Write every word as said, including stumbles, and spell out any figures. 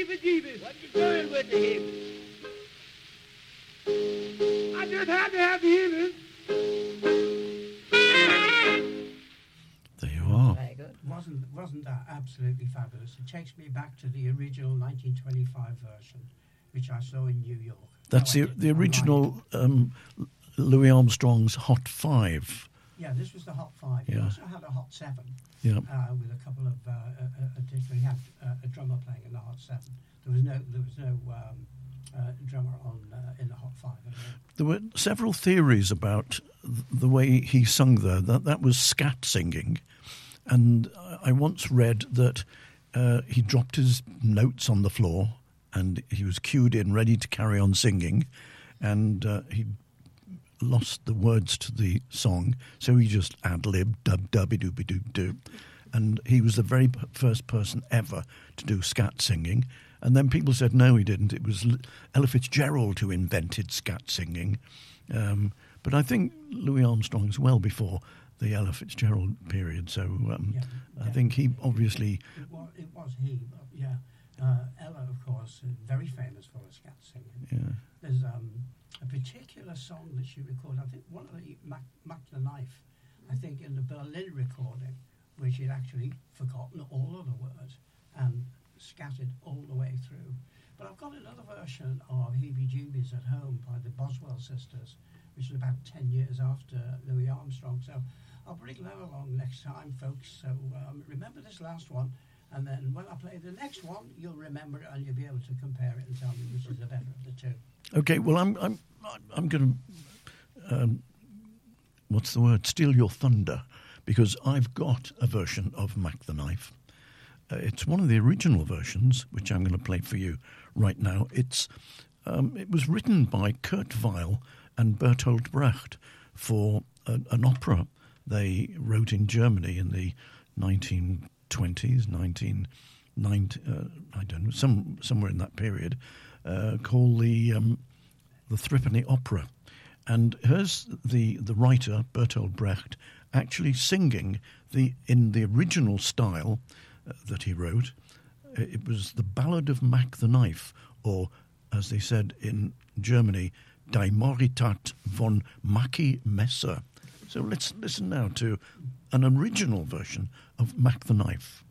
heebie-jeebies. What you doing with the heebies? I just had to have the heebies. There you are. Very good. Wasn't wasn't that absolutely fabulous? It takes me back to the original nineteen twenty-five version, which I saw in New York. That's No, I the didn't. the I original um, Louis Armstrong's Hot Five. Yeah, this was the Hot Five. Yeah. He also had a Hot Seven Yeah. uh, with a couple of uh, uh, additional. He had uh, a drummer playing in the Hot Seven. There was no there was no um, uh, drummer on uh, in the Hot Five. At all. There were several theories about th- the way he sung there. That that was scat singing, and I once read that uh, he dropped his notes on the floor and he was cued in, ready to carry on singing, and uh, he lost the words to the song, so he just ad-libbed, dub-dubby-dooby-doo-doo. And he was the very p- first person ever to do scat singing. And then people said, no, he didn't. It was L- Ella Fitzgerald who invented scat singing. Um, but I think Louis Armstrong's well before the Ella Fitzgerald period, so um, Yeah, I yeah. think he obviously... It was, it was he, but yeah. Uh, Ella, of course, is very famous for her scat singing. Yeah. There's um, a particular song that she recorded, I think one of the Mac, Mac the Knife, I think in the Berlin recording, where she'd actually forgotten all of the words and scattered all the way through. But I've got another version of Heebie Jeebies at home by the Boswell sisters, which is about ten years after Louis Armstrong. So I'll bring that along next time, folks. So um, remember this last one, and then when I play the next one, you'll remember it and you'll be able to compare it and tell me which is the better of the two. Okay, well, I'm I'm I'm going to um, what's the word? Steal your thunder, because I've got a version of Mac the Knife. Uh, it's one of the original versions, which I'm going to play for you right now. It's um, it was written by Kurt Weill and Bertolt Brecht for a, an opera they wrote in Germany in the nineteen twenties, nineteen ninety, uh, I don't know, some somewhere in that period, uh, called the um, the Threepenny Opera. And here's the, the writer, Bertolt Brecht, actually singing the in the original style uh, that he wrote. It was the Ballad of Mac the Knife, or, as they said in Germany, Die Moritat von Mackie Messer. So let's listen now to an original version of Mac the Knife.